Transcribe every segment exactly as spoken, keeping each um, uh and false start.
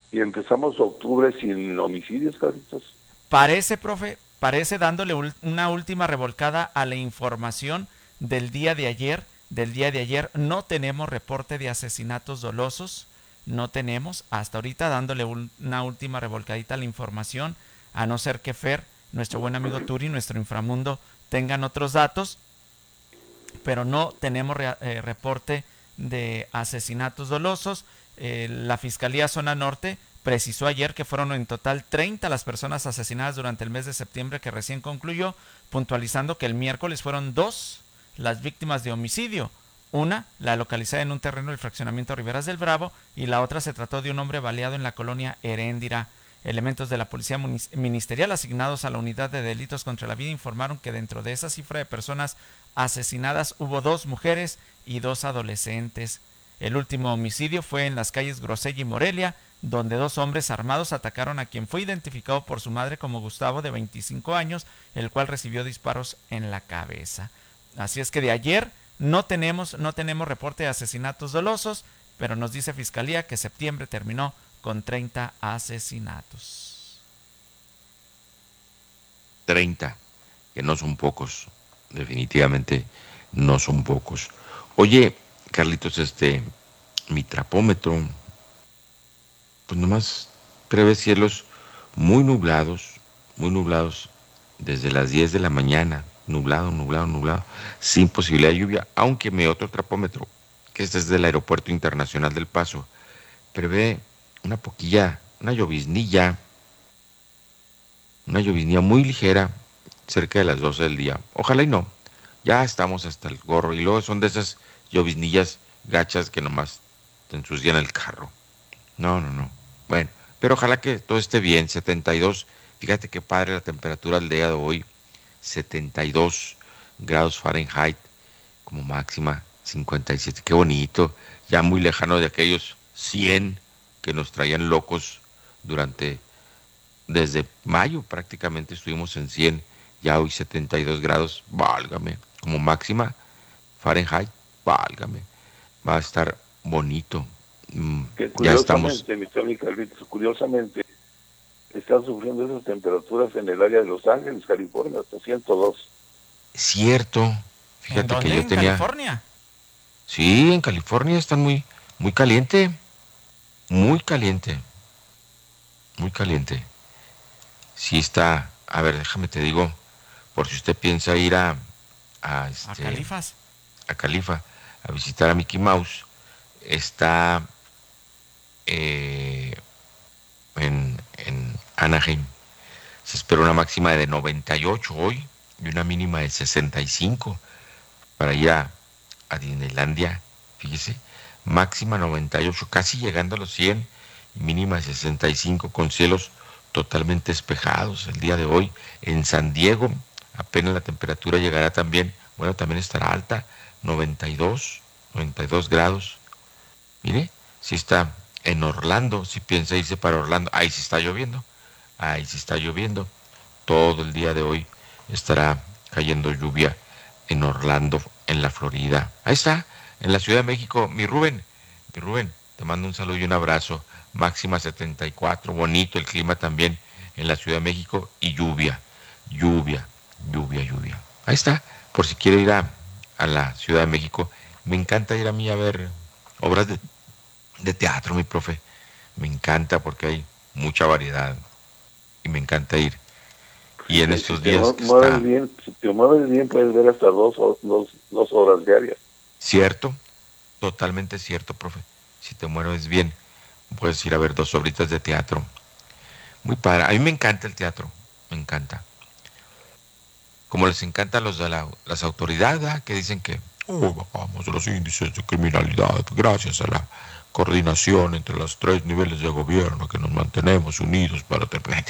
Y empezamos octubre sin homicidios, Carlitos. Parece, profe, parece dándole ul- una última revolcada a la información del día de ayer. Del día de ayer no tenemos reporte de asesinatos dolosos, no tenemos hasta ahorita dándole un- una última revolcadita a la información, a no ser que Fer, nuestro buen amigo Turi, nuestro inframundo, tengan otros datos, pero no tenemos re- eh, reporte de asesinatos dolosos. Eh, la Fiscalía Zona Norte precisó ayer que fueron en total treinta las personas asesinadas durante el mes de septiembre que recién concluyó, puntualizando que el miércoles fueron dos las víctimas de homicidio. Una, la localizada en un terreno del fraccionamiento Riberas del Bravo, y la otra se trató de un hombre baleado en la colonia Heréndira. Elementos de la policía ministerial asignados a la unidad de delitos contra la vida informaron que dentro de esa cifra de personas asesinadas hubo dos mujeres y dos adolescentes. El último homicidio fue en las calles Grosella y Morelia, donde dos hombres armados atacaron a quien fue identificado por su madre como Gustavo, de veinticinco años, el cual recibió disparos en la cabeza. Así es que de ayer no tenemos, no tenemos reporte de asesinatos dolosos, pero nos dice Fiscalía que septiembre terminó con treinta asesinatos. Treinta, que no son pocos, definitivamente no son pocos. Oye, Carlitos, este, mi trapómetro, pues nomás prevé cielos muy nublados, muy nublados desde las diez de la mañana, nublado, nublado, nublado, sin posibilidad de lluvia, aunque mi otro trapómetro, que este es del Aeropuerto Internacional del Paso, prevé una poquilla, una lloviznilla, una lloviznilla muy ligera, cerca de las doce del día. Ojalá y no. Ya estamos hasta el gorro. Y luego son de esas lloviznillas gachas que nomás te ensucian el carro. No, no, no. Bueno, pero ojalá que todo esté bien. setenta y dos. Fíjate qué padre la temperatura al día de hoy. Setenta y dos grados Fahrenheit como máxima. Cincuenta y siete. Qué bonito. Ya muy lejano de aquellos cien que nos traían locos durante desde mayo prácticamente estuvimos en cien, ya hoy setenta y dos grados, válgame, como máxima Fahrenheit, válgame, va a estar bonito. Mm, Que ya estamos, curiosamente, mi Tony Carlitos, curiosamente, están sufriendo esas temperaturas en el área de Los Ángeles, California, hasta ciento dos. cierto, ¿En fíjate que dónde? yo ¿En tenía, California? sí, en California están muy, muy caliente, muy caliente, muy caliente. Sí está, a ver, déjame te digo, por si usted piensa ir a, a ¿A este, Califas? a Califa, a visitar a Mickey Mouse, está eh, en, en Anaheim. Se espera una máxima de noventa y ocho hoy y una mínima de sesenta y cinco para ir a, a Disneylandia. Fíjese, máxima noventa y ocho, casi llegando a los cien, y mínima de sesenta y cinco con cielos totalmente despejados el día de hoy. En San Diego apenas la temperatura llegará también, bueno, también estará alta, noventa y dos, noventa y dos grados. Mire, si está en Orlando, si piensa irse para Orlando, ahí sí está lloviendo, ahí sí está lloviendo. Todo el día de hoy estará cayendo lluvia en Orlando, en la Florida. Ahí está, en la Ciudad de México, mi Rubén, mi Rubén, te mando un saludo y un abrazo. Máxima setenta y cuatro, bonito el clima también en la Ciudad de México y lluvia, lluvia, lluvia, lluvia. Ahí está, por si quiere ir a, a la Ciudad de México. Me encanta ir a mí a ver obras de, de teatro, mi profe. Me encanta porque hay mucha variedad y me encanta ir. Si Y en te, si estos te días que mueves está bien, si te mueves bien, puedes ver hasta dos, dos, dos horas diarias. cierto, totalmente cierto, profe. Si te mueres bien, puedes ir a ver dos obritas de teatro. Muy padre. A mí me encanta el teatro, me encanta. Como les encanta a los de la- las autoridades, ¿verdad? Que dicen que oh, bajamos los índices de criminalidad gracias a la coordinación entre los tres niveles de gobierno que nos mantenemos unidos para...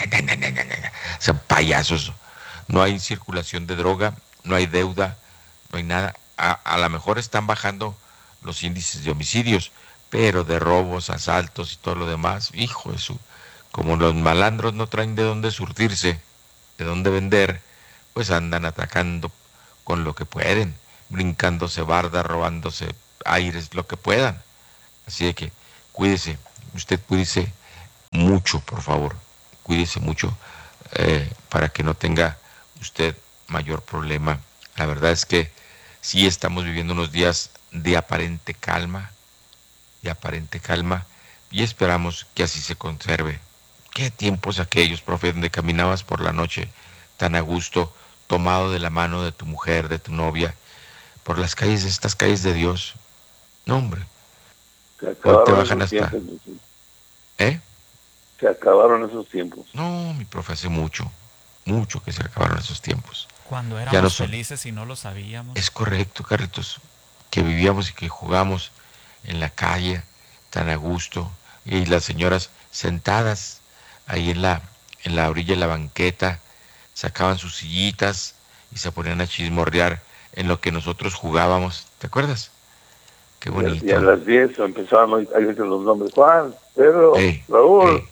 Son payasos. No hay circulación de droga, no hay deuda, no hay nada. A, a lo mejor están bajando los índices de homicidios, pero de robos, asaltos y todo lo demás, hijo de su... Como los malandros no traen de dónde surtirse, de dónde vender, pues andan atacando con lo que pueden, brincándose bardas, robándose aires, lo que puedan. Así de que cuídese, usted cuídese, mucho, por favor, cuídese mucho eh, para que no tenga usted mayor problema. La verdad es que sí estamos viviendo unos días de aparente calma, de aparente calma, y esperamos que así se conserve. Qué tiempos aquellos, profe, donde caminabas por la noche tan a gusto, tomado de la mano de tu mujer, de tu novia, por las calles, de estas calles de Dios. No, hombre. Se Hoy te acabaron bajan esos hasta... tiempos. ¿Eh? Se acabaron esos tiempos. No, mi profe, hace mucho, mucho que se acabaron esos tiempos. Cuando Ya no éramos son. felices y no lo sabíamos. Es correcto, Carlitos, que vivíamos y que jugamos en la calle tan a gusto, y las señoras sentadas ahí en la, en la orilla de la banqueta, sacaban sus sillitas y se ponían a chismorrear en lo que nosotros jugábamos. ¿Te acuerdas? Qué bonito. Y a las diez empezaban a veces los nombres: Juan, Pedro, Ey, Raúl. ey.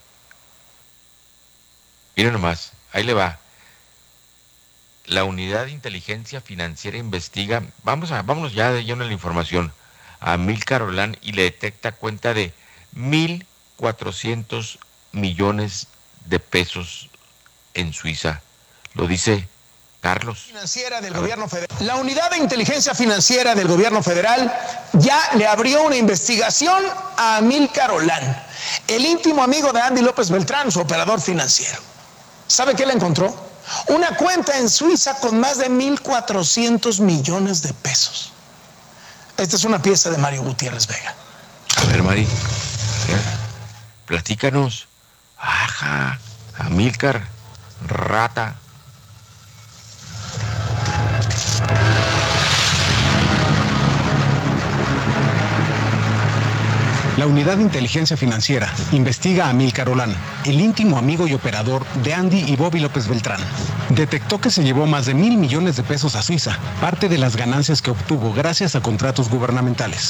Mira nomás, ahí le va. La Unidad de Inteligencia Financiera investiga, vamos a, vámonos ya de lleno a la información, a Amílcar Olán, y le detecta cuenta de mil cuatrocientos millones de pesos en Suiza. Lo dice Carlos. Financiera del gobierno federal. La Unidad de Inteligencia Financiera del gobierno federal ya le abrió una investigación a Amílcar Olán, el íntimo amigo de Andy López Beltrán, su operador financiero. ¿Sabe qué le encontró? Una cuenta en Suiza con más de mil cuatrocientos millones de pesos. Esta es una pieza de Mario Gutiérrez Vega. A ver, Mari, a ver, platícanos. Ajá, Amílcar, rata. La Unidad de Inteligencia Financiera investiga a Amílcar Olán, el íntimo amigo y operador de Andy y Bobby López Beltrán. Detectó que se llevó más de mil millones de pesos a Suiza, parte de las ganancias que obtuvo gracias a contratos gubernamentales.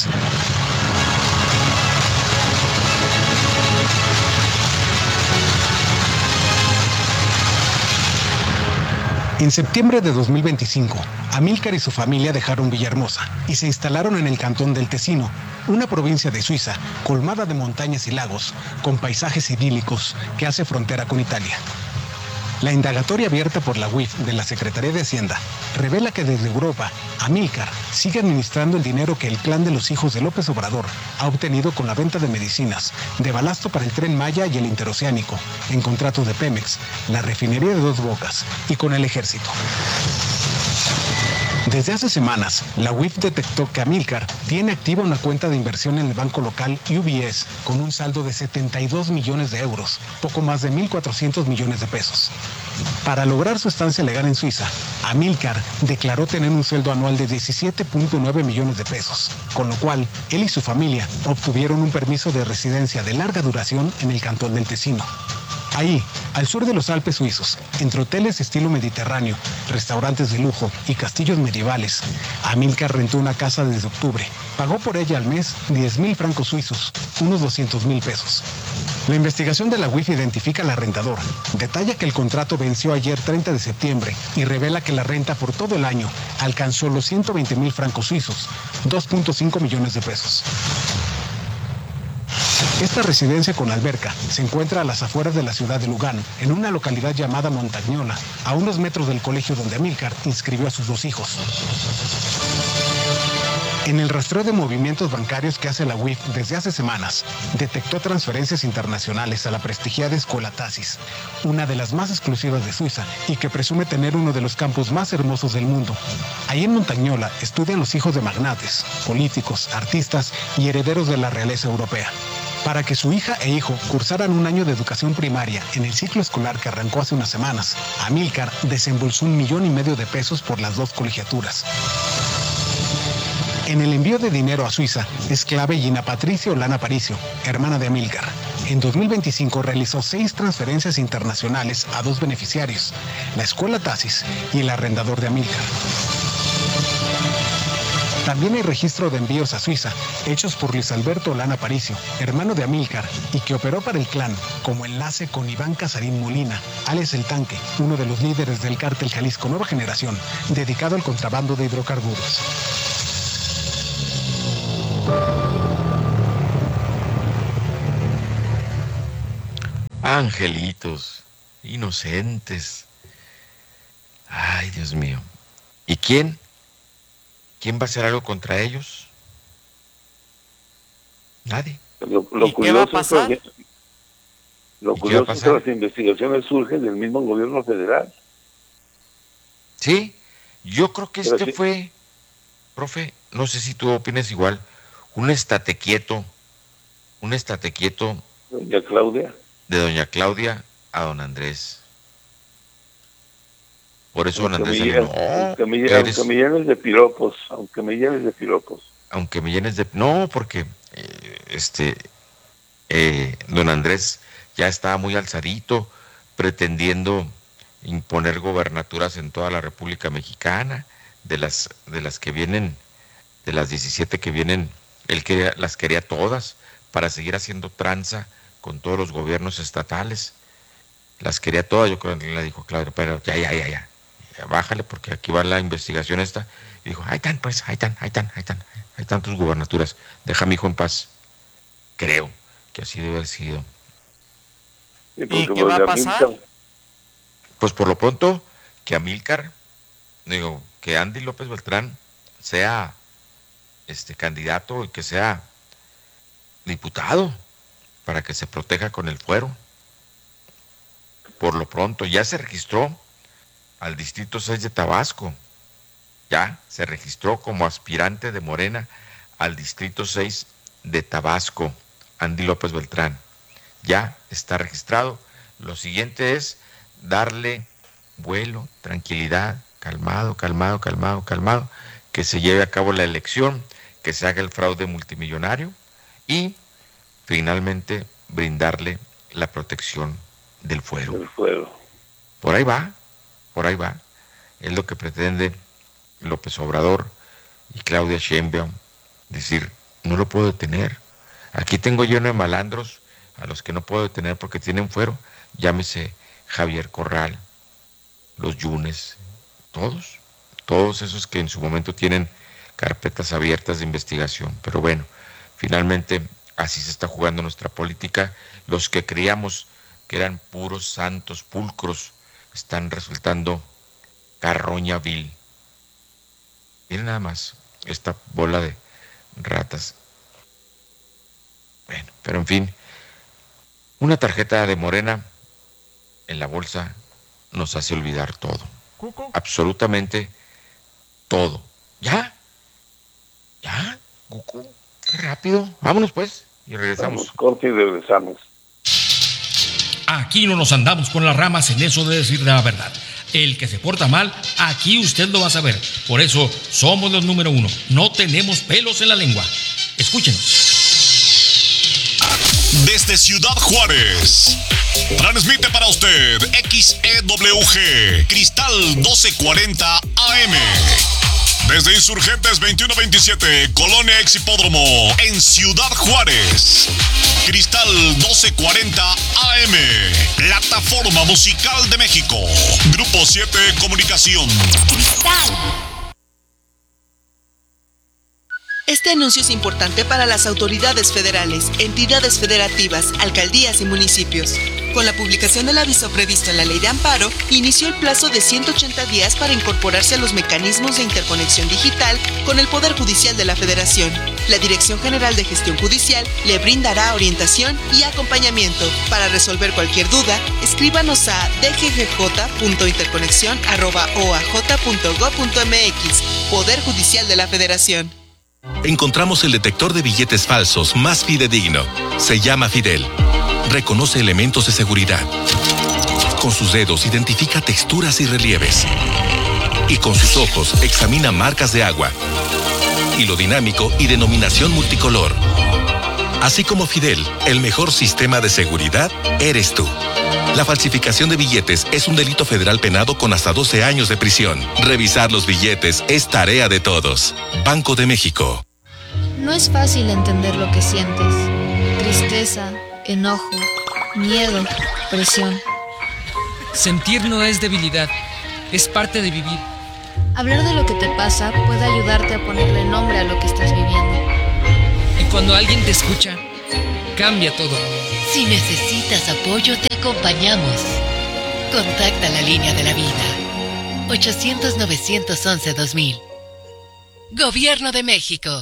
En septiembre de dos mil veinticinco, Amílcar y su familia dejaron Villahermosa y se instalaron en el cantón del Tesino, una provincia de Suiza colmada de montañas y lagos, con paisajes idílicos que hace frontera con Italia. La indagatoria abierta por la U I F de la Secretaría de Hacienda revela que desde Europa, Amílcar sigue administrando el dinero que el clan de los hijos de López Obrador ha obtenido con la venta de medicinas, de balasto para el Tren Maya y el Interoceánico, en contratos de Pemex, la refinería de Dos Bocas y con el Ejército. Desde hace semanas, la U I F detectó que Amílcar tiene activa una cuenta de inversión en el banco local U B S con un saldo de setenta y dos millones de euros, poco más de mil cuatrocientos millones de pesos. Para lograr su estancia legal en Suiza, Amílcar declaró tener un sueldo anual de diecisiete punto nueve millones de pesos, con lo cual él y su familia obtuvieron un permiso de residencia de larga duración en el cantón del Tesino. Ahí, al sur de los Alpes suizos, entre hoteles estilo mediterráneo, restaurantes de lujo y castillos medievales, Amílcar rentó una casa desde octubre. Pagó por ella al mes diez mil francos suizos, unos doscientos mil pesos. La investigación de la U I F identifica al arrendador, detalla que el contrato venció ayer treinta de septiembre y revela que la renta por todo el año alcanzó los ciento veinte mil francos suizos, dos punto cinco millones de pesos. Esta residencia con alberca se encuentra a las afueras de la ciudad de Lugano, en una localidad llamada Montagnola, a unos metros del colegio donde Amílcar inscribió a sus dos hijos. En el rastreo de movimientos bancarios que hace la U I F desde hace semanas, detectó transferencias internacionales a la prestigiada Escuela Tasis, una de las más exclusivas de Suiza y que presume tener uno de los campus más hermosos del mundo. Ahí en Montagnola estudian los hijos de magnates, políticos, artistas y herederos de la realeza europea. Para que su hija e hijo cursaran un año de educación primaria en el ciclo escolar que arrancó hace unas semanas, Amílcar desembolsó un millón y medio de pesos por las dos colegiaturas. En el envío de dinero a Suiza es clave Gina Patricia Olán Aparicio, hermana de Amílcar. En dos mil veinticinco realizó seis transferencias internacionales a dos beneficiarios, la Escuela Tasis y el arrendador de Amílcar. También hay registro de envíos a Suiza, hechos por Luis Alberto Olán Aparicio, hermano de Amílcar, y que operó para el clan como enlace con Iván Casarín Molina, alias El Tanque, uno de los líderes del cártel Jalisco Nueva Generación, dedicado al contrabando de hidrocarburos. Angelitos, inocentes. Ay, Dios mío. ¿Y quién? ¿Quién va a hacer algo contra ellos? Nadie. Lo, lo ¿Y qué va a curioso pasar? Es que, lo ¿Y qué va a curioso es que pasar? las investigaciones surgen del mismo gobierno federal. Sí, yo creo que Pero este sí, fue, profe, no sé si tú opinas igual, un estate quieto, un estate quieto doña Claudia. de doña Claudia a don Andrés. Por eso don Aunque me, Andrés salió, llenes, no, aunque, me, lle- aunque eres, me llenes de piropos, aunque me llenes de piropos. aunque me llenes de... No, porque eh, este, eh, don Andrés ya estaba muy alzadito, pretendiendo imponer gobernaturas en toda la República Mexicana, de las, de las que vienen, de las diecisiete que vienen, él quería, las quería todas, para seguir haciendo tranza con todos los gobiernos estatales. Las quería todas, yo creo que le dijo, claro, pero ya, ya, ya, ya, ya, bájale, porque aquí va la investigación esta. Y dijo, ahí están, pues, ahí están, ahí están, ahí están, ahí están tus gubernaturas, deja a mi hijo en paz. Creo que así debe haber sido. Sí, ¿Y porque qué va a pues, pasar? Amílcar, Pues por lo pronto, que Amílcar, digo, que Andy López Beltrán sea este candidato y que sea diputado para que se proteja con el fuero. Por lo pronto, ya se registró al Distrito seis de Tabasco. Ya se registró como aspirante de Morena al Distrito seis de Tabasco, Andy López Beltrán. Ya está registrado. Lo siguiente es darle vuelo, tranquilidad, calmado, calmado, calmado, calmado, que se lleve a cabo la elección, que se haga el fraude multimillonario y finalmente brindarle la protección del fuero. del fuero. Por ahí va, por ahí va. Es lo que pretende López Obrador y Claudia Sheinbaum, decir, no lo puedo detener. Aquí tengo lleno de malandros a los que no puedo detener porque tienen fuero. Llámese Javier Corral, los Yunes, todos, todos esos que en su momento tienen carpetas abiertas de investigación. Pero bueno, finalmente así se está jugando nuestra política. Los que creíamos que eran puros santos pulcros están resultando carroña vil. Miren nada más esta bola de ratas. Bueno, pero en fin, una tarjeta de Morena en la bolsa nos hace olvidar todo. Cuco. Absolutamente todo. ¿Ya? ¿Ya? Cucu, qué rápido. Vámonos pues y regresamos. Vamos, corte y regresamos. Aquí no nos andamos con las ramas en eso de decir la verdad. El que se porta mal, aquí usted lo va a saber. Por eso somos los número uno. No tenemos pelos en la lengua. Escúchenos. Desde Ciudad Juárez, transmite para usted X E W G, Cristal doce cuarenta A M. Desde Insurgentes veintiuno veintisiete, Colonia Ex Hipódromo, en Ciudad Juárez. Cristal doce cuarenta A M, plataforma musical de México. Grupo siete Comunicación. Cristal. Este anuncio es importante para las autoridades federales, entidades federativas, alcaldías y municipios. Con la publicación del aviso previsto en la Ley de Amparo, inició el plazo de ciento ochenta días para incorporarse a los mecanismos de interconexión digital con el Poder Judicial de la Federación. La Dirección General de Gestión Judicial le brindará orientación y acompañamiento. Para resolver cualquier duda, escríbanos a d g g j punto interconexión arroba o a j punto gob punto m x. Poder Judicial de la Federación. Encontramos el detector de billetes falsos más fidedigno. Se llama Fidel. Reconoce elementos de seguridad. Con sus dedos identifica texturas y relieves. Y con sus ojos examina marcas de agua, hilo dinámico y denominación multicolor. Así como Fidel, el mejor sistema de seguridad eres tú. La falsificación de billetes es un delito federal penado con hasta doce años de prisión. Revisar los billetes es tarea de todos. Banco de México. No es fácil entender lo que sientes. Tristeza, enojo, miedo, presión. Sentir no es debilidad, es parte de vivir. Hablar de lo que te pasa puede ayudarte a ponerle nombre a lo que estás viviendo. Y cuando alguien te escucha, cambia todo. Si necesitas apoyo, te acompañamos. Contacta la línea de la vida. ochocientos, novecientos once, dos mil. Gobierno de México.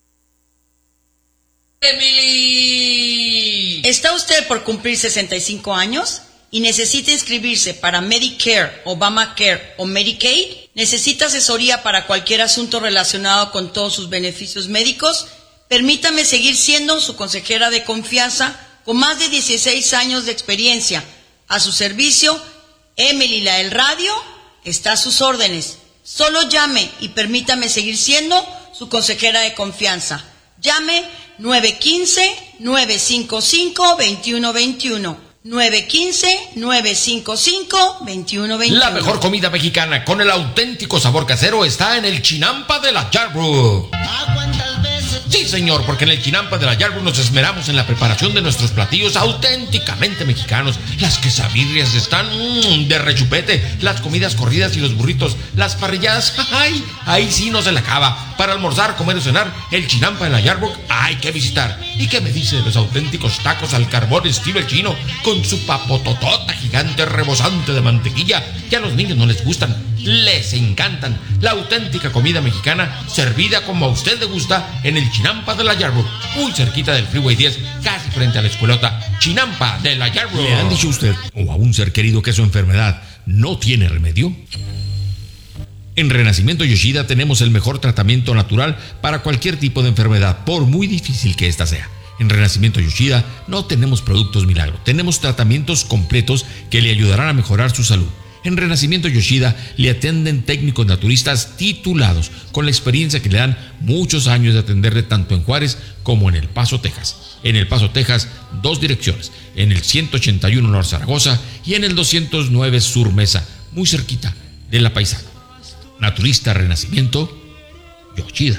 Emily. ¿Está usted por cumplir sesenta y cinco años y necesita inscribirse para Medicare, Obamacare o Medicaid? ¿Necesita asesoría para cualquier asunto relacionado con todos sus beneficios médicos? Permítame seguir siendo su consejera de confianza con más de dieciséis años de experiencia. A su servicio, Emily la del radio está a sus órdenes. Solo llame y permítame seguir siendo su consejera de confianza. Llame nueve uno cinco, nueve cinco cinco, dos uno dos uno. nueve uno cinco, nueve cinco cinco, dos uno dos uno. La mejor comida mexicana con el auténtico sabor casero está en el Chinampa de la Yarbrough. Sí, señor, porque en el Chinampa de la Yarbrough nos esmeramos en la preparación de nuestros platillos auténticamente mexicanos. Las quesabirrias están mmm, de rechupete, las comidas corridas y los burritos, las parrilladas, ¡ay! Ahí sí no se la acaba. Para almorzar, comer o cenar, el Chinampa de la Yarbrough hay que visitar. ¿Y qué me dice de los auténticos tacos al carbón estilo el chino, con su papototota gigante rebosante de mantequilla, que a los niños no les gustan, les encantan? La auténtica comida mexicana servida como a usted le gusta en el Chinampa de la Yarbrough, muy cerquita del Freeway diez, casi frente a la escuelota. Chinampa de la Yarbrough. ¿Le han dicho a usted o a un ser querido que su enfermedad no tiene remedio? En Renacimiento Yoshida tenemos el mejor tratamiento natural para cualquier tipo de enfermedad, por muy difícil que ésta sea. En Renacimiento Yoshida no tenemos productos milagro, tenemos tratamientos completos que le ayudarán a mejorar su salud. En Renacimiento Yoshida le atienden técnicos naturistas titulados, con la experiencia que le dan muchos años de atenderle tanto en Juárez como en El Paso, Texas. En El Paso, Texas, dos direcciones, en el ciento ochenta y uno Norte Zaragoza y en el doscientos nueve Sur Mesa, muy cerquita de La Paisana. Naturista Renacimiento Yoshida.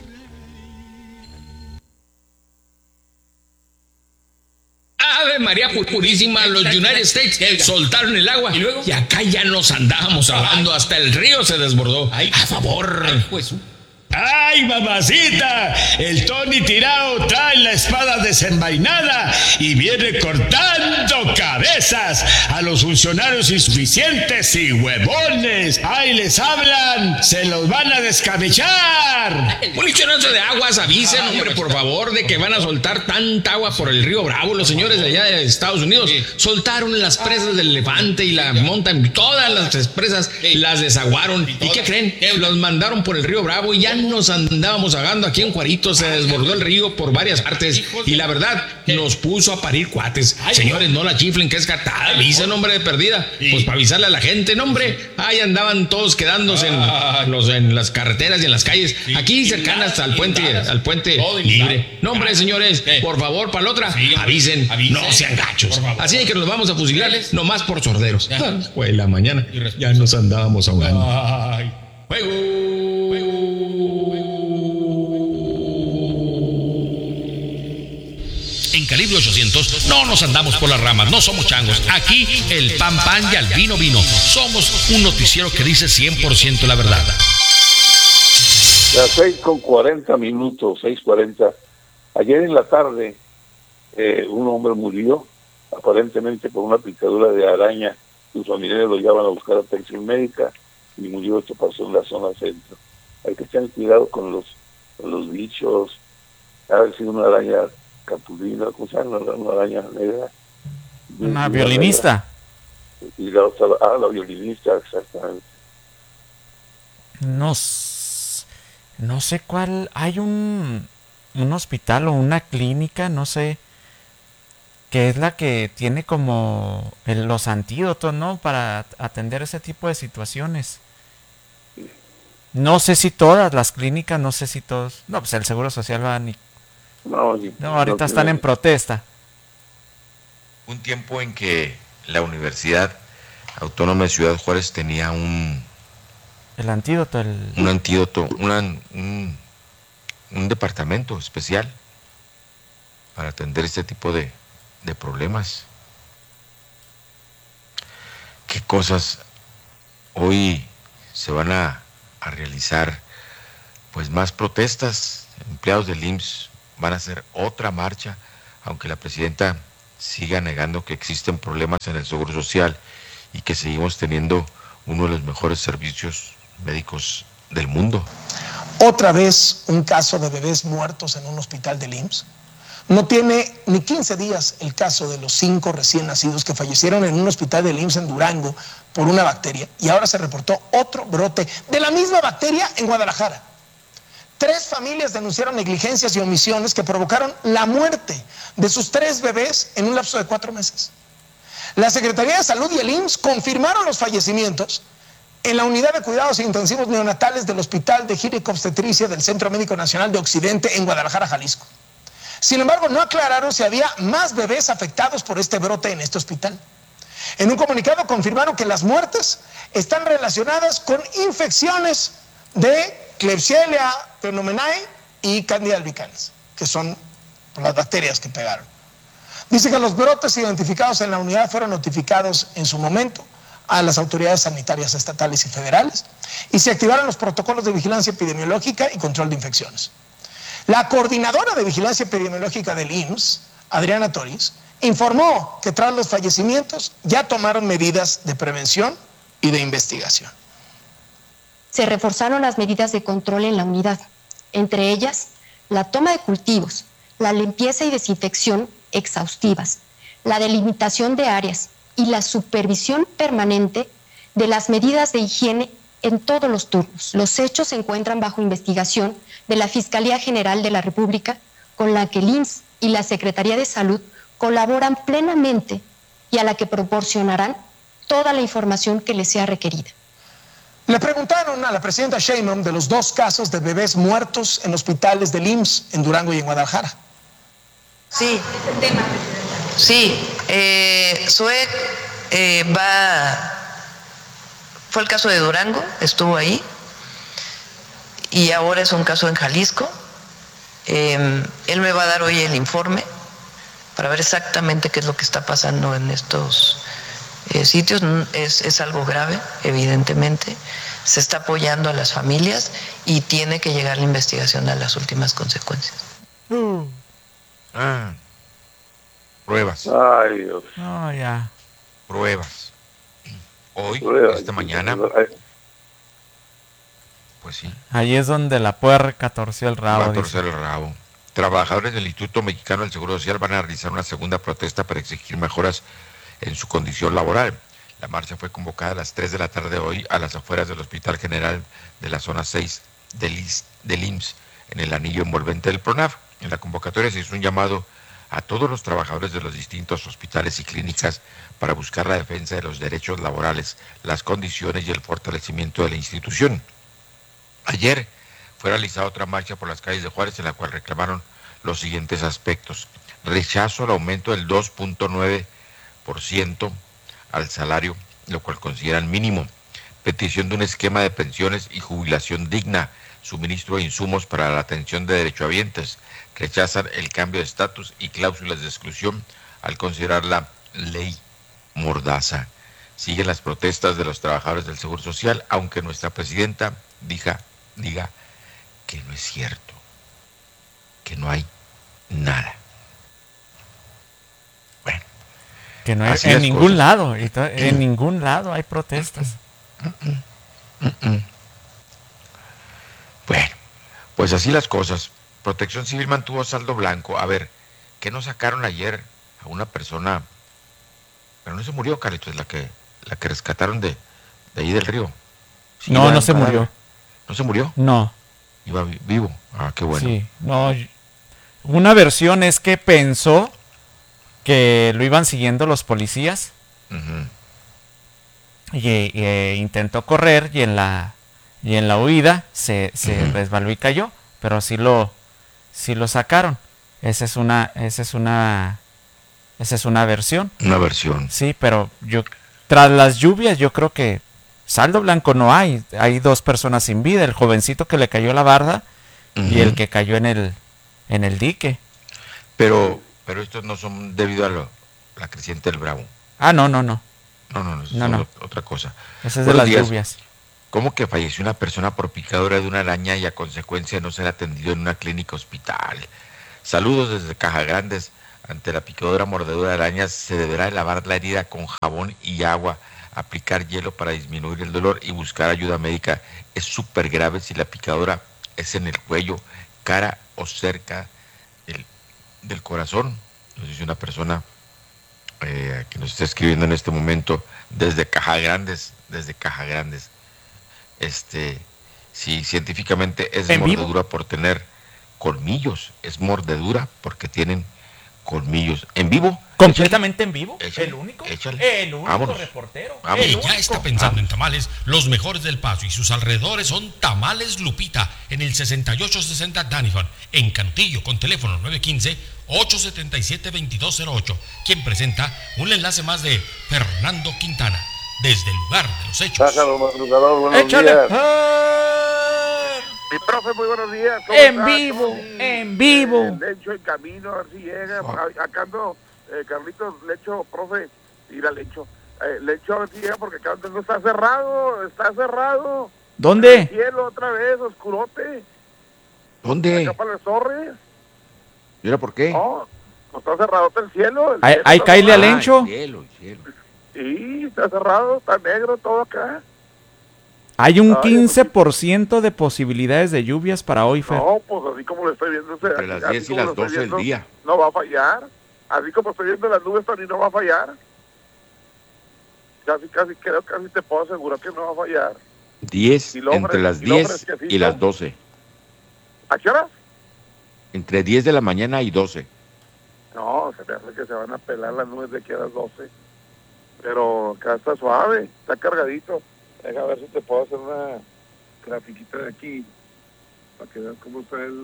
Ave María Purísima, los United States soltaron el agua y luego y acá ya nos andábamos ahogando, hasta el río se desbordó. Ay, a favor. Ay, pues. ¡Ay, mamacita! El Tony tirado trae la espada desenvainada y viene cortando cabezas a los funcionarios insuficientes y huevones. ¡Ay, les hablan! ¡Se los van a descabechar! Un lichonazo de aguas, avisen, Ay, hombre, por favor, de que van a soltar tanta agua por el río Bravo. Los señores de allá de Estados Unidos sí. soltaron las presas del Elefante y la Montan, todas las presas sí. las desaguaron. ¿Y qué creen? Los mandaron por el río Bravo y ya nos andábamos ahogando. Aquí en Juarito se desbordó el río por varias partes y la verdad nos puso a parir cuates. Señores, no la chiflen, que es catada, avisen, hombre, de perdida, pues para avisarle a la gente, no, hombre. Ahí andaban todos quedándose en, los, en las carreteras y en las calles, aquí cercanas al puente, al puente libre. No, hombre, señores, por favor, para la otra, avisen, no sean gachos. Así que nos vamos a fusilar nomás por sorderos. Fue la mañana, ya nos andábamos ahogando. Juego. En Calibre ochocientos no nos andamos por las ramas, no somos changos. Aquí el pan pan y al vino vino. Somos un noticiero que dice cien por ciento la verdad. Las seis con cuarenta minutos, seis cuarenta. Ayer en la tarde eh, un hombre murió aparentemente por una picadura de araña. Sus familiares lo llevan a buscar a atención médica y murió. Esto pasó en la zona centro. Hay que tener cuidado con los, con los bichos. Ha sido una araña capulina, ¿cómo se llama? Una araña negra. Una y violinista. Negra. Y la otra, ah, la violinista, exactamente. No, no sé cuál, hay un, un hospital o una clínica, no sé, que es la que tiene como el, los antídotos, ¿no? Para atender ese tipo de situaciones. No sé si todas las clínicas, no sé si todos, no, pues el Seguro Social va ni... No, no, ahorita no están tiene... en protesta. Un tiempo en que la Universidad Autónoma de Ciudad Juárez tenía un... El antídoto, el... Un antídoto, una, un, un departamento especial para atender este tipo de, de problemas. ¿Qué cosas hoy se van a, a realizar? Pues más protestas. Empleados del I M S S van a hacer otra marcha, aunque la presidenta siga negando que existen problemas en el Seguro Social y que seguimos teniendo uno de los mejores servicios médicos del mundo. Otra vez un caso de bebés muertos en un hospital del I M S S. No tiene ni quince días el caso de los cinco recién nacidos que fallecieron en un hospital del I M S S en Durango por una bacteria, y ahora se reportó otro brote de la misma bacteria en Guadalajara. Tres familias denunciaron negligencias y omisiones que provocaron la muerte de sus tres bebés en un lapso de cuatro meses. La Secretaría de Salud y el I M S S confirmaron los fallecimientos en la unidad de cuidados intensivos neonatales del Hospital de Ginecobstetricia del Centro Médico Nacional de Occidente en Guadalajara, Jalisco. Sin embargo, no aclararon si había más bebés afectados por este brote en este hospital. En un comunicado confirmaron que las muertes están relacionadas con infecciones de Klebsiella pneumoniae y Candida albicans, que son las bacterias que pegaron. Dice que los brotes identificados en la unidad fueron notificados en su momento a las autoridades sanitarias estatales y federales, y se activaron los protocolos de vigilancia epidemiológica y control de infecciones. La coordinadora de vigilancia epidemiológica del I M S S, Adriana Toriz, informó que tras los fallecimientos ya tomaron medidas de prevención y de investigación. Se reforzaron las medidas de control en la unidad, entre ellas la toma de cultivos, la limpieza y desinfección exhaustivas, la delimitación de áreas y la supervisión permanente de las medidas de higiene en todos los turnos. Los hechos se encuentran bajo investigación de la Fiscalía General de la República, con la que el I M S S y la Secretaría de Salud colaboran plenamente y a la que proporcionarán toda la información que les sea requerida. Le preguntaron a la presidenta Sheinbaum de los dos casos de bebés muertos en hospitales del I M S S en Durango y en Guadalajara. Sí, sí, eh, Sue eh, va, fue el caso de Durango, estuvo ahí, y ahora es un caso en Jalisco. Eh, él me va a dar hoy el informe para ver exactamente qué es lo que está pasando en estos eh, sitios. Es, es algo grave, evidentemente. Se está apoyando a las familias y tiene que llegar la investigación a las últimas consecuencias. Uh. Ah, pruebas. Ay, Dios. No, ya. Pruebas. Hoy, Pruebas. esta mañana, pues sí. Ahí es donde la puerca torció el rabo. Va a torcer el rabo. Trabajadores del Instituto Mexicano del Seguro Social van a realizar una segunda protesta para exigir mejoras en su condición laboral. La marcha fue convocada a las tres de la tarde hoy a las afueras del Hospital General de la Zona seis del, del I M S S, en el anillo envolvente del PRONAF. En la convocatoria se hizo un llamado a todos los trabajadores de los distintos hospitales y clínicas para buscar la defensa de los derechos laborales, las condiciones y el fortalecimiento de la institución. Ayer fue realizada otra marcha por las calles de Juárez en la cual reclamaron los siguientes aspectos: rechazo al aumento del dos punto nueve por ciento al salario, lo cual consideran mínimo; petición de un esquema de pensiones y jubilación digna; suministro de insumos para la atención de derechohabientes; rechazan el cambio de estatus y cláusulas de exclusión al considerar la ley mordaza. Siguen las protestas de los trabajadores del Seguro Social, aunque nuestra presidenta diga, diga que no es cierto, que no hay nada. Bueno, que no hay en ningún cosas. lado, en ningún lado hay protestas. Bueno, pues así las cosas. Protección Civil mantuvo saldo blanco. A ver, ¿qué nos sacaron ayer a una persona? Pero no se murió, Carlitos, la que la que rescataron de, de ahí del río. Sí, no, no se cadáver. murió. ¿No se murió? No. Iba vivo. Ah, qué bueno. Sí, no. Una versión es que pensó que lo iban siguiendo los policías. Uh-huh. Y, y e, intentó correr y en la y en la huida se, se uh-huh. resbaló y cayó, pero sí lo sí lo sacaron. Esa es una esa es una esa es una versión. Una versión. Sí, pero yo tras las lluvias yo creo que saldo blanco no hay. Hay dos personas sin vida, el jovencito que le cayó la barda uh-huh. y el que cayó en el en el dique. Pero pero estos no son debido a lo, la creciente del Bravo. Ah, no, no, no. No, no, no, es no, no. otra cosa. Esa es de las días. lluvias. ¿Cómo que falleció una persona por picadura de una araña y a consecuencia de no ser atendido en una clínica hospital? Saludos desde Caja Grandes Ante la picadura mordedura de arañas se deberá lavar la herida con jabón y agua, aplicar hielo para disminuir el dolor y buscar ayuda médica. Es súper grave si la picadura es en el cuello, cara o cerca del, del corazón. Nos dice una persona eh, que nos está escribiendo en este momento desde Caja Grandes, desde Caja Grandes. Este, sí, científicamente es mordedura por tener colmillos, es mordedura porque tienen colmillos. ¿En vivo? ¿Completamente en vivo? Échale, ¿El único? Échale. El único Vámonos. reportero. Vámonos. El Y único. ya está pensando en tamales, los mejores del Paso y sus alrededores son Tamales Lupita en el sesenta y ocho sesenta Daniford, en Cantillo, con teléfono nueve uno cinco, ocho siete siete, dos dos cero ocho, quien presenta un enlace más de Fernando Quintana, desde el lugar de los hechos. Sácalo, madrugador, buenos Échale. días. Ah, Mi profe, muy buenos días. ¿Cómo En está, vivo, Tony? en vivo. Eh, Lecho en camino, a ver si llega. A- Acá ando, eh, Carlitos, Lecho, profe, ir a Lecho. Eh, Lecho, a ver si llega, porque acá no está cerrado, está cerrado. ¿Dónde? El cielo otra vez, oscurote. ¿Dónde? Acá para las torres. ¿Y ahora por qué? No, no está cerrado el cielo. El Ahí, cielo ahí está cáele al cerrado. Lencho. El cielo, el cielo. Sí, está cerrado, está negro todo acá. Hay un Ay, quince por ciento de posibilidades de lluvias para hoy, Fer. No, pues así como lo estoy viendo. Entre las así diez y como las lo estoy doce del viendo, día. No va a fallar. Así como estoy viendo las nubes, Tony, no va a fallar. Casi, casi, creo, casi te puedo asegurar que no va a fallar. diez, Y lo entre ofre- las y lo diez ofrezquecito. y las doce. ¿A qué hora? Entre diez de la mañana y doce. No, se me hace que se van a pelar las nubes de aquí a las doce. Pero acá está suave, está cargadito. Deja ver si te puedo hacer una grafiquita de aquí para que veas cómo está el,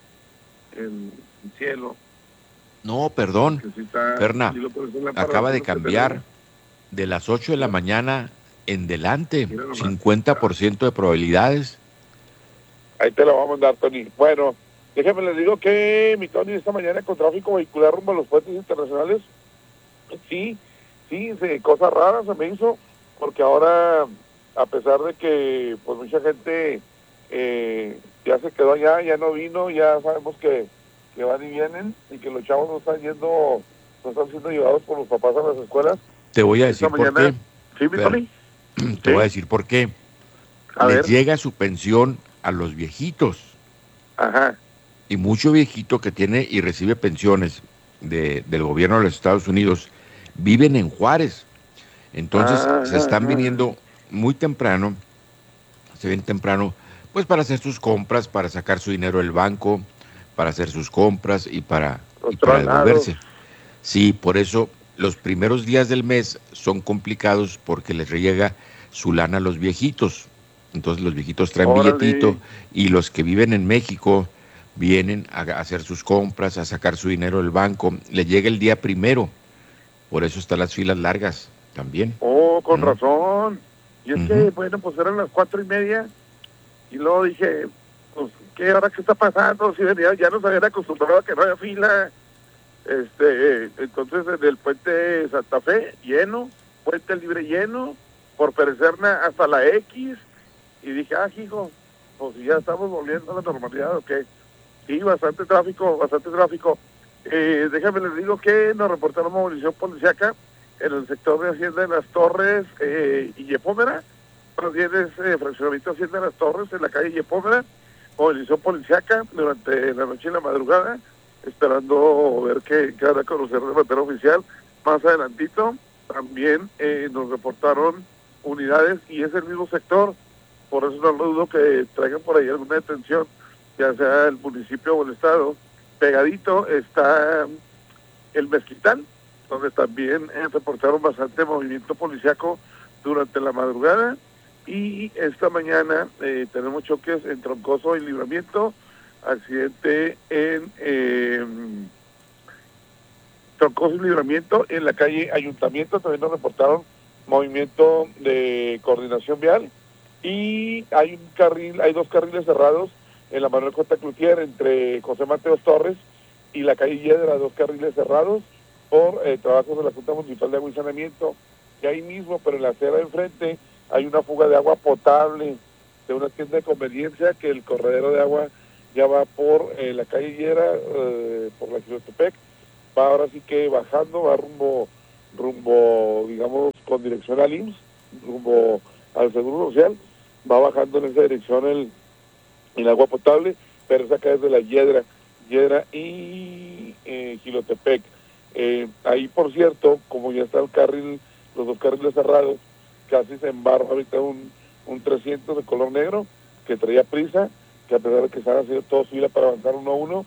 el cielo. No, perdón. Que sí está- Ferna, sí lo puedes hacer en la acaba parada, de que cambiar tenemos. de las ocho de la mañana en delante. Mira nomás. cincuenta por ciento de probabilidades. Ahí te lo vamos a mandar, Tony. Bueno, déjame les digo que mi Tony esta mañana con tráfico vehicular rumbo a los puentes internacionales, sí, sí, sí, cosas raras se me hizo, porque ahora, a pesar de que pues mucha gente eh, ya se quedó allá, ya no vino, ya sabemos que, que van y vienen, y que los chavos no están yendo, no están siendo llevados por los papás a las escuelas. Te voy a Esta decir por mañana- qué. Sí, mi Fer, Tony. Te Sí. voy a decir por qué. A Les ver. llega su pensión a los viejitos. Ajá. Y mucho viejito que tiene y recibe pensiones de, del gobierno de los Estados Unidos viven en Juárez. Entonces Ah, se están ah, viniendo muy temprano, se ven temprano, pues para hacer sus compras, para sacar su dinero del banco, para hacer sus compras y para, y para tronados. devolverse. Sí, por eso los primeros días del mes son complicados porque les llega su lana a los viejitos. Entonces los viejitos traen Órale. billetito y los que viven en México vienen a hacer sus compras, a sacar su dinero del banco. Le llega el día primero. Por eso están las filas largas también. Oh, con Mm. razón. Y es Ujú. que, bueno, pues eran las cuatro y media. Y luego dije, pues, ¿qué hora qué está pasando? Si venía, ya nos habían acostumbrado a que no haya fila. Este, entonces en el puente Santa Fe, lleno, puente libre lleno, por Perecerna hasta la X. Y dije, ah, hijo, pues ya estamos volviendo a la normalidad, ¿o qué? Sí, bastante tráfico, bastante tráfico. Eh, déjame les digo que nos reportaron movilización policíaca en el sector de Hacienda de las Torres eh, y Yepómera. Más bien es eh, fraccionamiento Hacienda de las Torres en la calle Yepómera. Movilización policíaca durante la noche y la madrugada, esperando ver qué, qué van a conocer de manera oficial. Más adelantito también eh, nos reportaron unidades y es el mismo sector. Por eso no lo dudo que traigan por ahí alguna detención, ya sea el municipio o el estado. Pegadito está el Mezquitán, donde también eh, reportaron bastante movimiento policiaco durante la madrugada. Y esta mañana eh, tenemos choques en Troncoso y Libramiento, accidente en eh, Troncoso y Libramiento, en la calle Ayuntamiento también nos reportaron movimiento de coordinación vial. Y hay un carril, hay dos carriles cerrados en la Manuel J. Cloutier entre José Mateos Torres y la calle Yedra, dos carriles cerrados por eh, trabajos de la Junta Municipal de Agua y Saneamiento. Y ahí mismo, pero en la acera de enfrente, hay una fuga de agua potable de una tienda de conveniencia que el corredero de agua ya va por eh, la calle Yedra, eh, por la Quilotepec, va ahora sí que bajando, va rumbo, rumbo, digamos, con dirección al I M S S, rumbo al Seguro Social, va bajando en esa dirección el, el agua potable, pero es acá desde la Yedra, Yedra y eh, Gilotepec. Eh, ahí, por cierto, como ya está el carril, los dos carriles cerrados, casi se embarra ahorita un, un trescientos de color negro, que traía prisa, que a pesar de que están haciendo todo fila para avanzar uno a uno,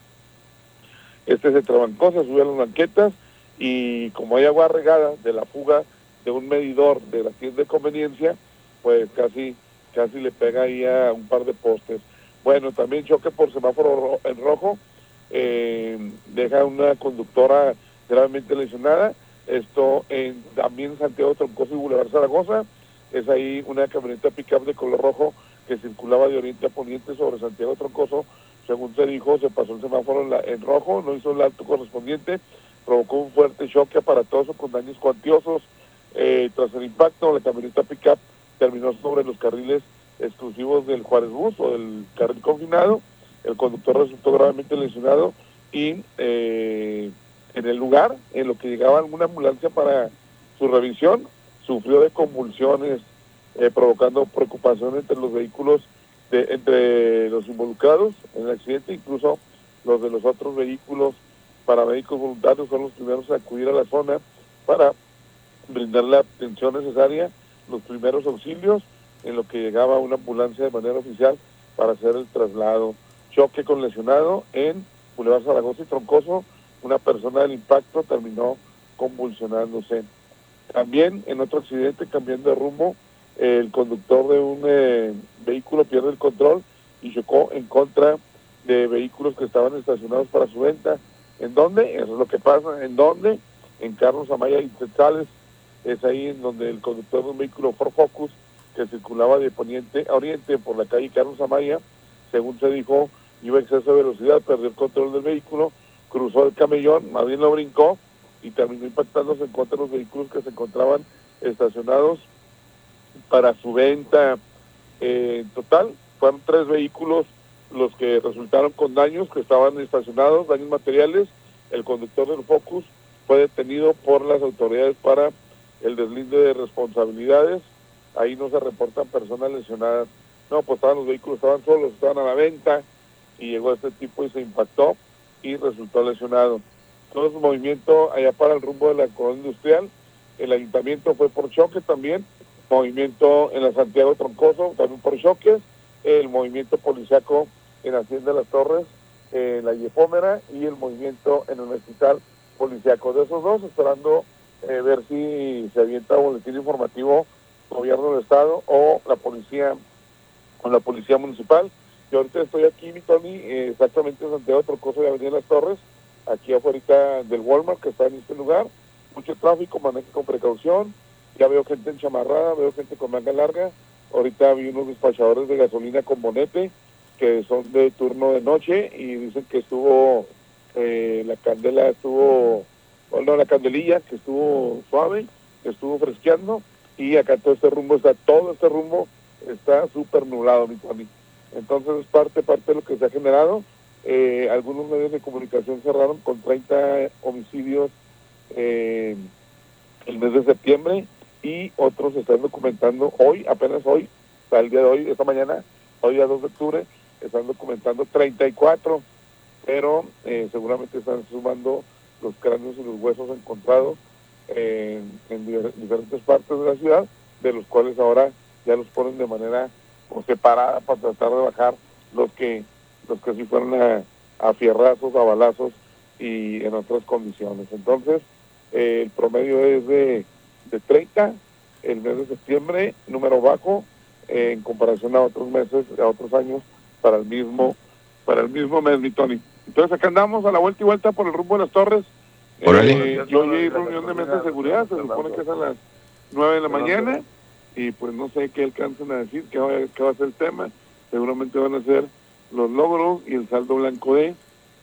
este se trabancó, se subió a las banquetas, y como hay agua regada de la fuga de un medidor de la tienda de conveniencia, pues casi casi le pega ahí a un par de postes. Bueno, también choque por semáforo ro en rojo, eh, deja una conductora gravemente lesionada, esto en, también en Santiago Troncoso y Boulevard Zaragoza, es ahí una camioneta pick-up de color rojo que circulaba de oriente a poniente sobre Santiago Troncoso, según se dijo, se pasó el semáforo en, la, en rojo, no hizo el alto correspondiente, provocó un fuerte choque aparatoso con daños cuantiosos. Eh, tras el impacto, la camioneta pick-up terminó sobre los carriles exclusivos del Juárez Bus o del carril confinado. El conductor resultó gravemente lesionado y eh, en el lugar, en lo que llegaba alguna ambulancia para su revisión, sufrió de convulsiones, eh, provocando preocupación entre los vehículos, de, entre los involucrados en el accidente, incluso los de los otros vehículos. Paramédicos voluntarios fueron los primeros a acudir a la zona para brindar la atención necesaria, los primeros auxilios, en lo que llegaba una ambulancia de manera oficial para hacer el traslado. Choque con lesionado en Boulevard Zaragoza y Troncoso, una persona del impacto terminó convulsionándose. También en otro accidente, cambiando de rumbo, eh, el conductor de un eh, vehículo pierde el control y chocó en contra de vehículos que estaban estacionados para su venta. ¿En dónde? Eso es lo que pasa. ¿En dónde? En Carlos Amaya y Tetzales. Es ahí en donde el conductor de un vehículo Ford Focus que circulaba de poniente a oriente por la calle Carlos Amaya, según se dijo, iba a exceso de velocidad, perdió el control del vehículo, cruzó el camellón, más bien lo brincó y terminó impactándose en contra de los vehículos que se encontraban estacionados para su venta. Eh, en total, fueron tres vehículos los que resultaron con daños, que estaban estacionados, daños materiales. El conductor del Focus fue detenido por las autoridades para el deslinde de responsabilidades. Ahí no se reportan personas lesionadas. No, pues estaban los vehículos, estaban solos, estaban a la venta, y llegó este tipo y se impactó y resultó lesionado. Todo ese movimiento allá para el rumbo de la colonia industrial. El ayuntamiento fue por choque también, movimiento en la Santiago Troncoso también por choques, el movimiento policiaco en Hacienda de las Torres, en la Yefómera, y el movimiento en el hospital policiaco. De esos dos, esperando eh, ver si se avienta boletín informativo gobierno del estado o la policía o la policía municipal. Yo ahorita estoy aquí, mi Tony, eh, exactamente en Santiago Troncoso y Avenida Las Torres, aquí afuera del Walmart que está en este lugar. Mucho tráfico, maneje con precaución. Ya veo gente enchamarrada, veo gente con manga larga. Ahorita vi unos despachadores de gasolina con bonete que son de turno de noche y dicen que estuvo eh, la candela estuvo o no la candelilla que estuvo suave, que estuvo fresqueando, y acá todo este rumbo está todo este rumbo está súper nublado, mi Tony. Entonces es parte parte de lo que se ha generado. Eh, algunos medios de comunicación cerraron con treinta homicidios eh, el mes de septiembre, y otros se están documentando hoy, apenas hoy, hasta el día de hoy, esta mañana, hoy a dos de octubre, están documentando treinta y cuatro, pero eh, seguramente están sumando los cráneos y los huesos encontrados eh, en diferentes partes de la ciudad, de los cuales ahora ya los ponen de manera o separada para tratar de bajar los que los que sí fueron a, a fierrazos, a balazos y en otras condiciones. Entonces, eh, el promedio es de, de treinta, el mes de septiembre, número bajo, eh, en comparación a otros meses, a otros años, para el mismo para el mismo mes, mi Tony. Entonces acá andamos a la vuelta y vuelta por el rumbo de las Torres. Eh, yo hoy hay reunión de mesa de seguridad, se supone que es a las nueve de la mañana, y pues no sé qué alcancen a decir, qué va, qué va a ser el tema. Seguramente van a ser los logros y el saldo blanco de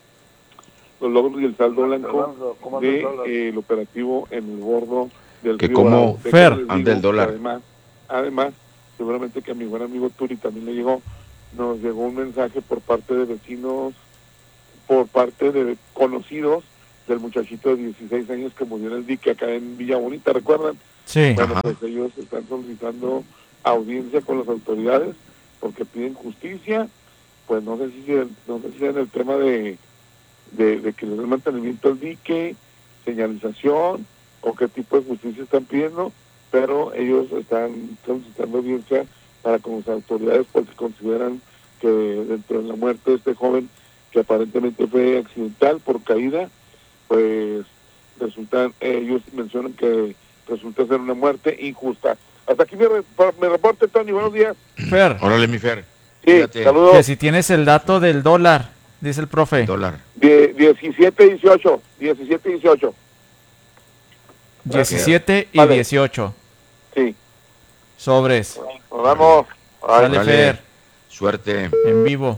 los logros y el saldo blanco de eh, el operativo en el bordo del que río como Fer ante el dólar. Además, además, seguramente que a mi buen amigo Turi también le llegó, nos llegó un mensaje por parte de vecinos, por parte de conocidos del muchachito de dieciséis años que murió en el dique acá en Villa Bonita, ¿recuerdan? Sí. Bueno, Ajá. pues ellos están solicitando audiencia con las autoridades porque piden justicia, pues no sé si no sé si en el tema de, de, de que les den mantenimiento al dique, señalización o qué tipo de justicia están pidiendo, pero ellos están solicitando audiencia para con las autoridades porque consideran que dentro de la muerte de este joven, que aparentemente fue accidental por caída, pues resultan, ellos mencionan que resulta ser una muerte injusta. Hasta aquí me, re, me reporte, Tony, buenos días. Fer. Órale, mi Fer. Sí, Cuídate. saludos. Que si tienes el dato del dólar, dice el profe. Dólar. Die, diecisiete dieciocho, diecisiete dieciocho. diecisiete y Vale. dieciocho. Sí. Sobres. Nos vamos. Dale, Órale. Fer. Suerte. En vivo.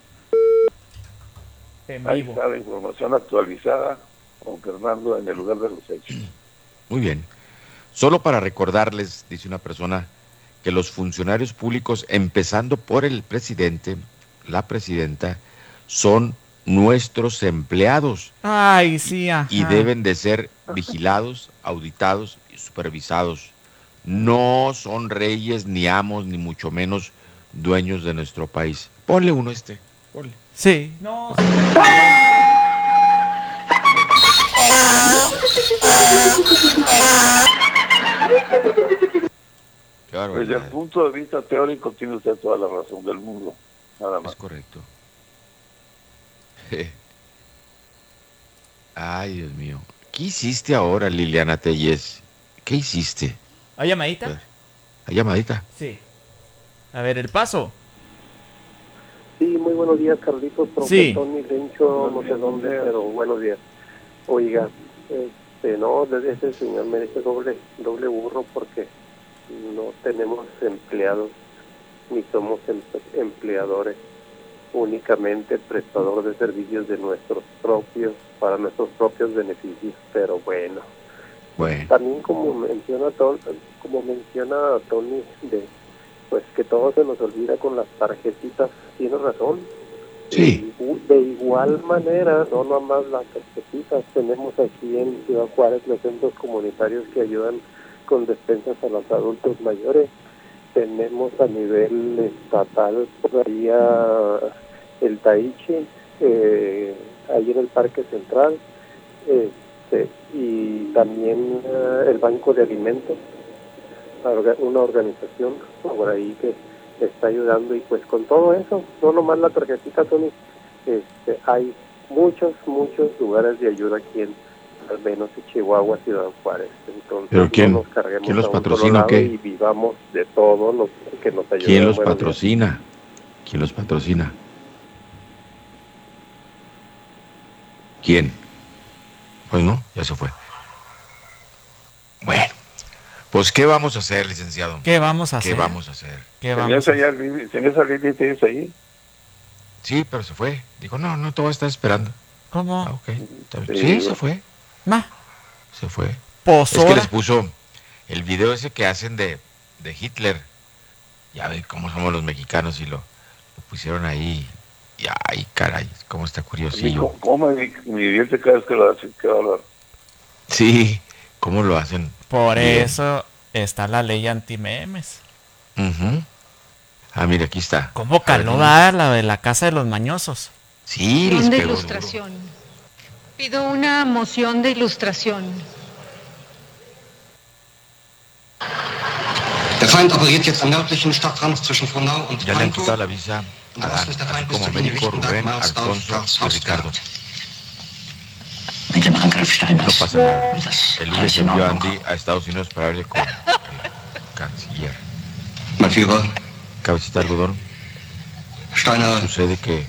En Ahí vivo. está la información actualizada con Fernando en el lugar de los hechos. Muy bien. Solo para recordarles, dice una persona, que los funcionarios públicos, empezando por el presidente, la presidenta, son nuestros empleados Ay, sí, ajá. y deben de ser vigilados, auditados y supervisados. No son reyes, ni amos, ni mucho menos dueños de nuestro país. Ponle uno este. Ponle. Sí. No. Qué barbaridad. Desde el punto de vista teórico tiene usted toda la razón del mundo. Nada más. Es correcto. Ay, Dios mío. ¿Qué hiciste ahora, Liliana Telles? ¿Qué hiciste? ¿Hay llamadita? ¿Hay llamadita? Sí. A ver, el paso. Sí, muy buenos días, Carlitos, profe Sí. Tony, Rencho, no sé dónde, pero buenos días. Oiga, este, no, ese señor merece doble, doble burro porque no tenemos empleados ni somos em- empleadores, únicamente prestador de servicios de nuestros propios, para nuestros propios beneficios, pero bueno. Bueno. También como menciona Tony, como menciona Tony, de pues que todo se nos olvida con las tarjetitas, tiene razón. Sí. Y de igual manera, no nomás las tarjetitas, tenemos aquí en Ciudad Juárez los centros comunitarios que ayudan con despensas a los adultos mayores. Tenemos a nivel estatal por ahí a el Taichi, eh, ahí en el Parque Central, este, y también eh, el Banco de Alimentos, una organización por ahí que está ayudando, y pues con todo eso, no nomás la tarjetita, Tony, este, hay muchos, muchos lugares de ayuda aquí en, al menos en Chihuahua, Ciudad Juárez. Entonces, ¿Pero quién- no nos carguemos quién los a un solo patrocina o lado qué? y vivamos de todo lo que nos ayuda. ¿Quién los Buenos días. patrocina? ¿Quién los patrocina? ¿Quién? Pues no, ya se fue. Bueno, pues ¿qué vamos a hacer, licenciado? ¿Qué vamos a hacer? ¿Qué vamos a hacer? ¿Qué ¿Tenías vamos a allá Lili- ¿Tenías a Lili Telles ahí? Sí, pero se fue. Dijo, no, no te voy a estar esperando. ¿Cómo? Ah, ok. Está bien. Sí, Sí, bueno. se fue. Ma. Se fue. Pues Es que ahora. les puso el video ese que hacen de, de Hitler. Ya ven cómo somos los mexicanos y lo, lo pusieron ahí. Y ay, caray, cómo está curiosillo. ¿Cómo, cómo me, me divierte cada vez que lo hacen? Qué bárbaro. Sí, cómo lo hacen. Por Bien. eso está la ley anti-memes. Ujú. Ah, mira, aquí está. ¿Cómo caló da la de la casa de los mañosos? Sí, les Moción de pegó duro. ilustración. Pido una moción de ilustración. Der Feind operiert jetzt am nördlichen Stadtrand zwischen Frohnau und Ya le han Pankow. quitado la visa a Dan, así como Américo, Rubén, Alfonso y Ricardo. No pasa nada. El lunes envió a Andy a Estados Unidos para verle con el canciller. Mein Führer, Cabecita de algodón. Steiner, Sucede que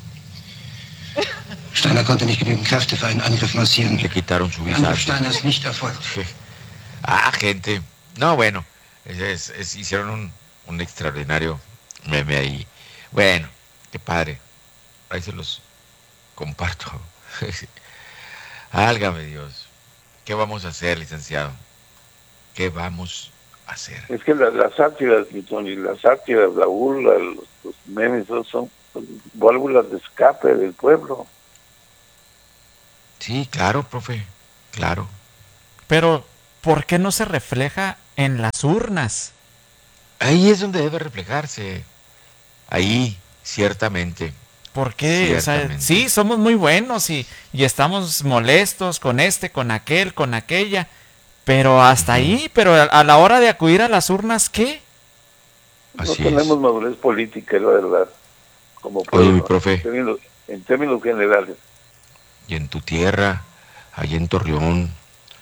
Steiner konnte nicht genügend Kräfte für einen Angriff massieren. le quitaron su Der visa. Angriff Steiner ist nicht erfolgt. Ah, gente. No, bueno, es, es- es- hicieron un, un extraordinario meme ahí. Bueno, qué padre. Ahí se los comparto. Álgame Dios. ¿Qué vamos a hacer, licenciado? ¿Qué vamos a hacer? Es que la- las sátiras, mi Tony, las sátiras, la burla, los, los memes, esos son válvulas de escape del pueblo. Sí, claro, profe, claro. Pero, ¿por qué no se refleja en las urnas? Ahí es donde debe reflejarse. Ahí, ciertamente. ¿Por qué? O sea, sí, somos muy buenos y, y estamos molestos con este, con aquel, con aquella, pero hasta uh-huh. ahí, pero a, a la hora de acudir a las urnas, ¿qué? No Así tenemos es. madurez política, es la verdad, como pueblo, Oye, mi profe. En términos, en términos generales. Y en tu tierra, allá en Torreón,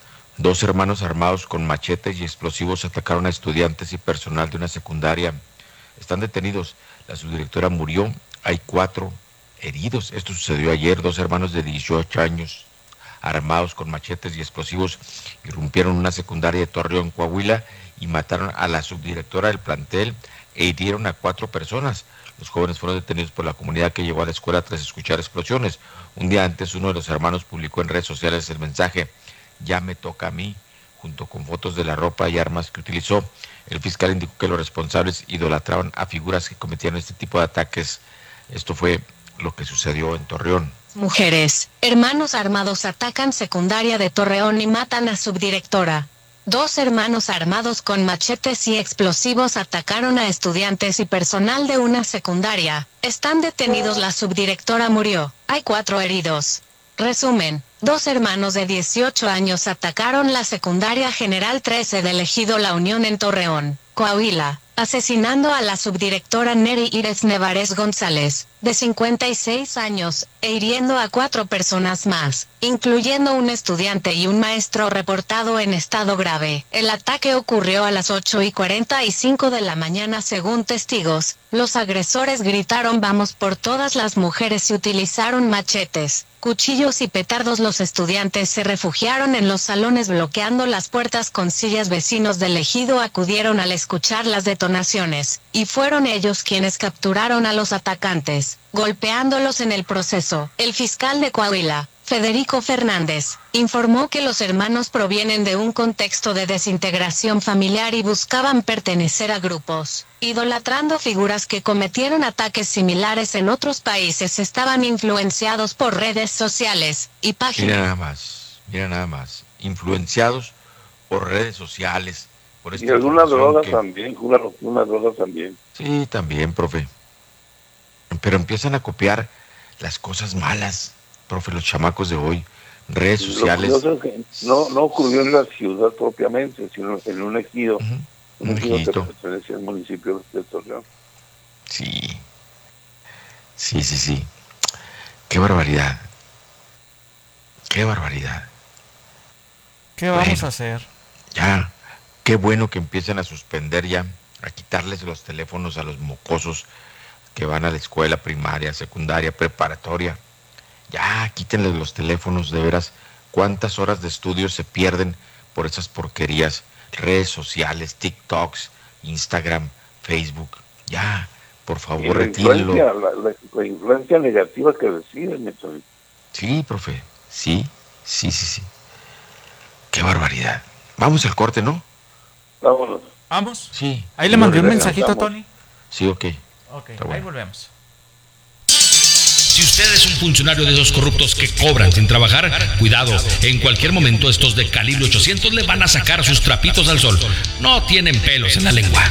dos hermanos armados con machetes y explosivos atacaron a estudiantes y personal de una secundaria. Están detenidos. La subdirectora murió. Hay cuatro heridos. Esto sucedió ayer. Dos hermanos de dieciocho años, armados con machetes y explosivos, irrumpieron una secundaria de Torreón, Coahuila, y mataron a la subdirectora del plantel e hirieron a cuatro personas. Los jóvenes fueron detenidos por la comunidad que llegó a la escuela tras escuchar explosiones. Un día antes, uno de los hermanos publicó en redes sociales el mensaje: "Ya me toca a mí", junto con fotos de la ropa y armas que utilizó. El fiscal indicó que los responsables idolatraban a figuras que cometían este tipo de ataques. Esto fue lo que sucedió en Torreón. Mujeres, hermanos armados atacan secundaria de Torreón y matan a subdirectora. Dos hermanos armados con machetes y explosivos atacaron a estudiantes y personal de una secundaria. Están detenidos, la subdirectora murió. Hay cuatro heridos. Resumen, dos hermanos de dieciocho años atacaron la secundaria General trece del ejido La Unión en Torreón, Coahuila, asesinando a la subdirectora Neri Iris Nevares González, de cincuenta y seis años, e hiriendo a cuatro personas más, incluyendo un estudiante y un maestro reportado en estado grave. El ataque ocurrió a las ocho y cuarenta y cinco de la mañana según testigos. Los agresores gritaron "vamos por todas las mujeres" y utilizaron machetes, cuchillos y petardos. Los estudiantes se refugiaron en los salones bloqueando las puertas con sillas. Vecinos del ejido acudieron al escuchar las detonaciones, y fueron ellos quienes capturaron a los atacantes, golpeándolos en el proceso. El fiscal de Coahuila, Federico Fernández, informó que los hermanos provienen de un contexto de desintegración familiar y buscaban pertenecer a grupos, idolatrando figuras que cometieron ataques similares en otros países. Estaban influenciados por redes sociales y páginas. Mira nada más, mira nada más, influenciados por redes sociales. Por y algunas drogas que... también, algunas drogas también. Sí, también, profe. Pero empiezan a copiar las cosas malas, profe, los chamacos de hoy, redes sociales. Lo que no, no ocurrió en la ciudad propiamente, sino en un ejido, uh-huh. un, un ejido que pertenece al municipio de Torreón. Sí, sí, sí, sí. Qué barbaridad, qué barbaridad. ¿Qué vamos bueno, a hacer? Ya, qué bueno que empiecen a suspender ya, a quitarles los teléfonos a los mocosos que van a la escuela primaria, secundaria, preparatoria. Ya, quítenles los teléfonos, de veras. ¿Cuántas horas de estudio se pierden por esas porquerías? Redes sociales, TikToks, Instagram, Facebook. Ya, por favor, retírenlo. La, la, la influencia negativa que reciben. Sí, profe. Sí, sí, sí, sí. Qué barbaridad. Vamos al corte, ¿no? Vámonos. ¿Vamos? Sí. Ahí le mandé un mensajito a Tony. Sí, ok. Ok, bueno. Ahí volvemos. Si usted es un funcionario de esos corruptos que cobran sin trabajar, cuidado, en cualquier momento estos de calibre ochocientos le van a sacar sus trapitos al sol. No tienen pelos en la lengua.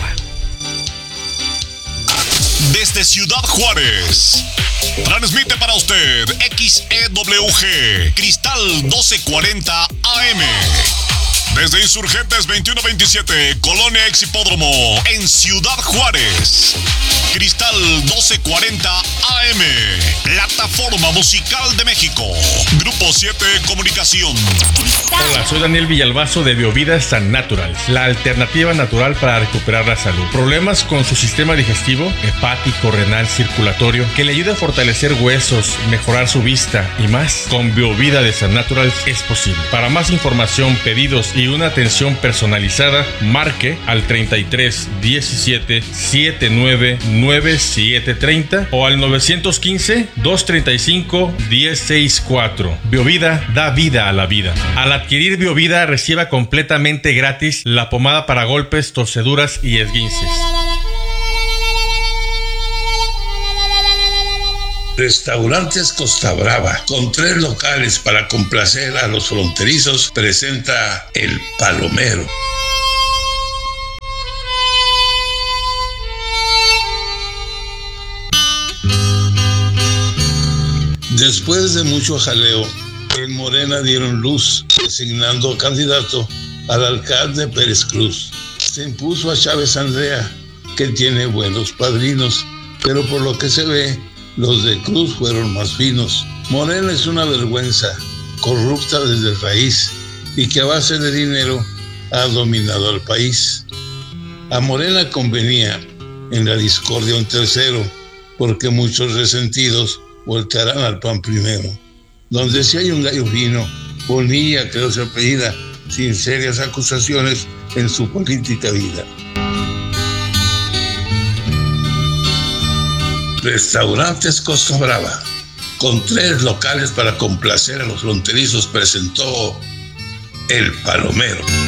Desde Ciudad Juárez, transmite para usted X E W G, Cristal doce cuarenta A M. Desde Insurgentes veintiuno veintisiete, Colonia Ex Hipódromo, en Ciudad Juárez. Cristal doce cuarenta A M, plataforma musical de México. Grupo siete Comunicación. Hola, soy Daniel Villalbazo de Biovida San Natural, la alternativa natural para recuperar la salud. Problemas con su sistema digestivo, hepático, renal, circulatorio, que le ayude a fortalecer huesos, mejorar su vista y más. Con Biovida de San Natural es posible. Para más información, pedidos y una atención personalizada, marque al treinta y tres diecisiete setenta y nueve noventa y siete treinta o al nueve uno cinco dos treinta y cinco diez sesenta y cuatro. Biovida da vida a la vida. Al adquirir Biovida, reciba completamente gratis la pomada para golpes, torceduras y esguinces. Restaurantes Costa Brava, con tres locales para complacer a los fronterizos, presenta El Palomero. Después de mucho jaleo, en Morena dieron luz, designando candidato al alcalde Pérez Cruz. Se impuso a Chávez Andrea, que tiene buenos padrinos, pero por lo que se ve, los de Cruz fueron más finos. Morena es una vergüenza, corrupta desde raíz, y que a base de dinero ha dominado al país. A Morena convenía en la discordia un tercero, porque muchos resentidos voltearán al P A N primero. Donde si hay un gallo fino, Bonilla creo se apellida, sin serias acusaciones en su política vida. Restaurantes Costa Brava, con tres locales para complacer a los fronterizos, presentó El Palomero.